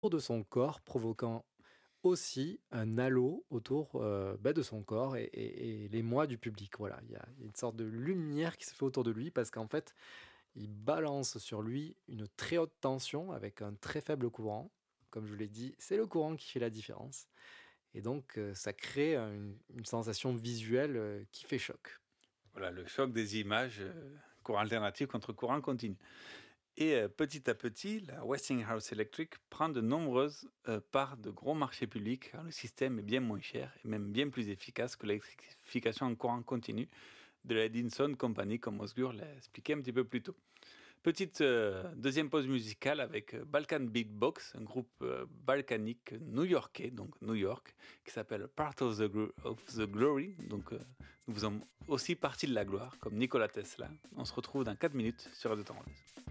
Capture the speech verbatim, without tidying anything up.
de son corps, provoquant aussi un halo autour, heu, bah, de son corps et et et l'émoi du public. Voilà, il y a il y a une sorte de lumière qui se fait autour de lui parce qu'en fait, il balance sur lui une très haute tension avec un très faible courant. Comme je vous l'ai dit, c'est le courant qui fait la différence et donc heu, ça crée un une une sensation visuelle, heu, qui fait choc. Voilà, le choc des images, heu, courant alternatif contre courant continu. Et heu, petit à petit, la Westinghouse Electric prend de nombreuses, heu, parts de gros marchés publics, car le système est bien moins cher et même bien plus efficace que l'électrification en courant continu de la Edison Company, comme Osgur l'a expliqué un petit peu plus tôt. Petite, heu, deuxième pause musicale avec, heu, Balkan Beatbox, un groupe, heu, balkanique new-yorkais, donc New York, qui s'appelle Part of the Glo of the Glory, donc heu, nous faisons aussi partie de la gloire, comme Nikola Tesla. On se retrouve dans quatre minutes sur Radio Temps.